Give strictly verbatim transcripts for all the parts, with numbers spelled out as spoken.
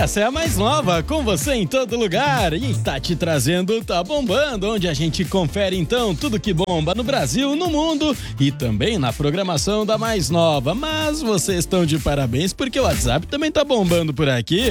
Essa é a mais nova, com você em todo lugar. E está te trazendo Tá Bombando, onde a gente confere então tudo que bomba no Brasil, no mundo e também na programação da mais nova. Mas vocês estão de parabéns porque o WhatsApp também tá bombando por aqui.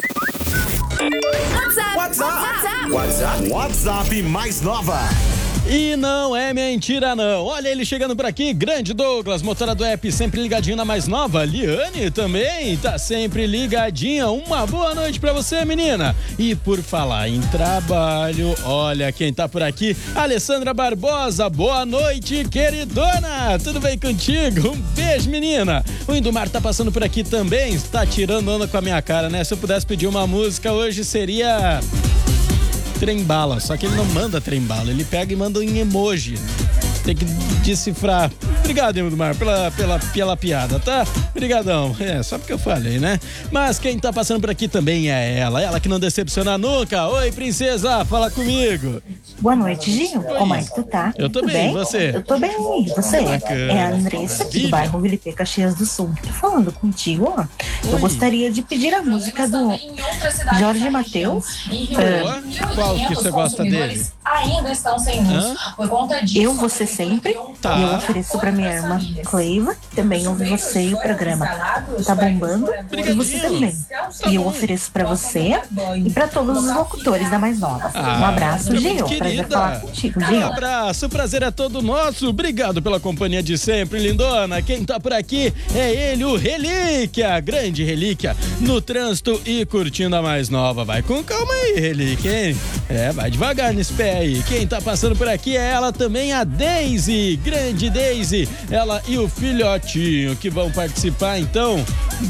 WhatsApp, WhatsApp, WhatsApp, WhatsApp mais nova. E não é mentira não, olha ele chegando por aqui, grande Douglas, motora do app, sempre ligadinho na mais nova. Liane também tá sempre ligadinha, uma boa noite pra você, menina. E por falar em trabalho, olha quem tá por aqui, Alessandra Barbosa, boa noite, queridona, tudo bem contigo? Um beijo, menina. O Indomar tá passando por aqui também, está tirando onda com a minha cara, né? Se eu pudesse pedir uma música hoje seria... Trem-bala, só que ele não manda trem-bala, ele pega e manda em emoji. Tem que decifrar. Obrigado, Indomar, pela, pela, pela piada, tá? Obrigadão. É, só porque eu falei, né? Mas quem tá passando por aqui também é ela, ela que não decepciona nunca. Oi, princesa, fala comigo. Boa noite, Gil. Como é que tu tá? Eu tô Tudo bem, bem, você? Eu tô bem, você? Bacana. É a Andressa, aqui do bairro Vilipê, Caxias do Sul. Tô falando contigo, ó. Eu gostaria de pedir a música do Jorge Mateus. Uh, Qual que você gosta dele? Ainda estão sem luz por conta disso. Eu, Você Sempre. Tá. E eu ofereço pra minha irmã Cleiva. Também ouve você e o programa Tá Bombando. E você também. E eu ofereço pra você e pra todos os locutores da Mais Nova. Ah, um abraço, Gil. querida. Prazer falar contigo, Gil. Um abraço, o prazer é todo nosso. Obrigado pela companhia de sempre, lindona. Quem tá por aqui é ele, o Relíquia, grande Relíquia, no trânsito e curtindo a Mais Nova. Vai com calma aí, Relíquia, hein? É, vai devagar nesse pé aí. Quem tá passando por aqui é ela também, a Daisy, grande Daisy, ela e o filhotinho que vão participar então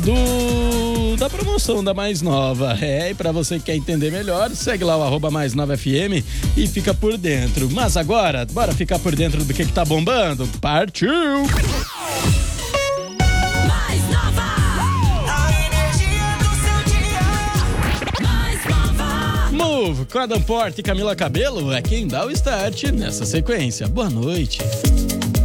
do da promoção da Mais Nova. É, e pra você que quer entender melhor, segue lá o arroba Mais Nova F M e fica por dentro. Mas agora, bora ficar por dentro do que que tá bombando? Partiu! Mais nova. A energia do seu dia. Mais nova. Move com Adam Porte e Camila Cabello é quem dá o start nessa sequência. Boa noite.